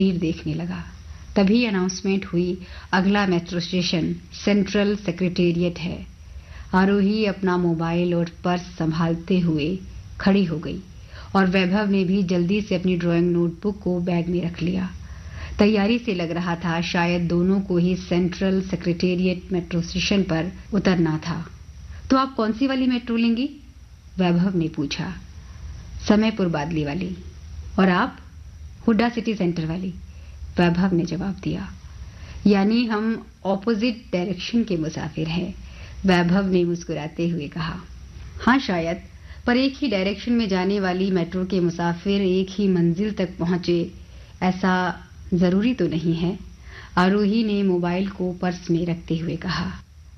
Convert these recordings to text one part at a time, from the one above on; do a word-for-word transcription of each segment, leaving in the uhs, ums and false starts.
तस्वीर देखने लगा। तभी अनाउंसमेंट हुई, अगला मेट्रो स्टेशन सेंट्रल सेक्रेटेरिएट है। आरोही अपना मोबाइल और पर्स संभालते हुए खड़ी हो गई और वैभव ने भी जल्दी से अपनी ड्राइंग नोटबुक को बैग में रख लिया। तैयारी से लग रहा था शायद दोनों को ही सेंट्रल सेक्रेटेरिएट मेट्रो स्टेशन पर उतरना था। तो आप कौन सी वाली मेट्रो लेंगी? वैभव ने पूछा। समयपुर बादली वाली। और आप? हुड्डा सिटी सेंटर वाली, वैभव ने जवाब दिया। यानी हम ऑपोजिट डायरेक्शन के मुसाफिर हैं, वैभव ने मुस्कुराते हुए कहा। हाँ शायद, पर एक ही डायरेक्शन में जाने वाली मेट्रो के मुसाफिर एक ही मंजिल तक पहुंचे ऐसा जरूरी तो नहीं है, आरोही ने मोबाइल को पर्स में रखते हुए कहा।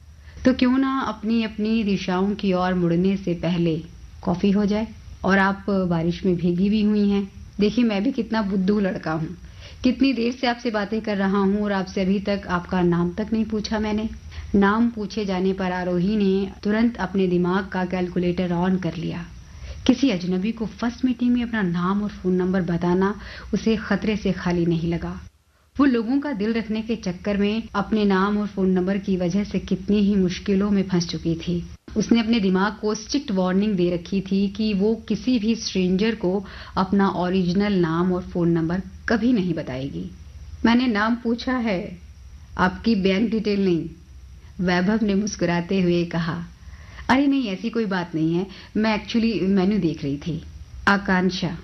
तो क्यों ना अपनी अपनी दिशाओं की ओर मुड़ने से पहले कॉफी हो जाए? और आप बारिश में भीगी भी हुई हैं। देखिए मैं भी कितना बुद्धू लड़का हूँ, कितनी देर से आपसे बातें कर रहा हूँ और आपसे अभी तक आपका नाम तक नहीं पूछा मैंने। नाम पूछे जाने पर आरोही ने तुरंत अपने दिमाग का कैलकुलेटर ऑन कर लिया। किसी अजनबी को फर्स्ट मीटिंग में अपना नाम और फोन नंबर बताना उसे खतरे से खाली नहीं लगा। वो लोगों का दिल रखने के चक्कर में अपने नाम और फोन नंबर की वजह से कितनी ही मुश्किलों में फंस चुकी थी। उसने अपने दिमाग को स्ट्रिक्ट वार्निंग दे रखी थी कि वो किसी भी स्ट्रेंजर को अपना ओरिजिनल नाम और फोन नंबर कभी नहीं बताएगी। मैंने नाम पूछा है, आपकी बैंक डिटेल नहीं, वैभव ने मुस्कुराते हुए कहा। अरे नहीं, ऐसी कोई बात नहीं है, मैं एक्चुअली मेन्यू देख रही थी। आकांक्षा,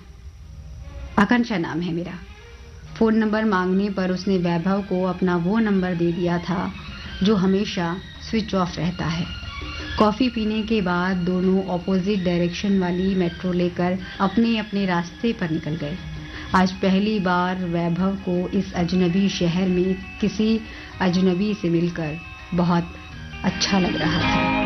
आकांक्षा नाम है मेरा। फोन नंबर मांगने पर उसने वैभव को अपना वो नंबर दे दिया था जो हमेशा स्विच ऑफ रहता है। कॉफी पीने के बाद दोनों ऑपोजिट डायरेक्शन वाली मेट्रो लेकर अपने अपने रास्ते पर निकल गए। आज पहली बार वैभव को इस अजनबी शहर में किसी अजनबी से मिलकर बहुत अच्छा लग रहा था।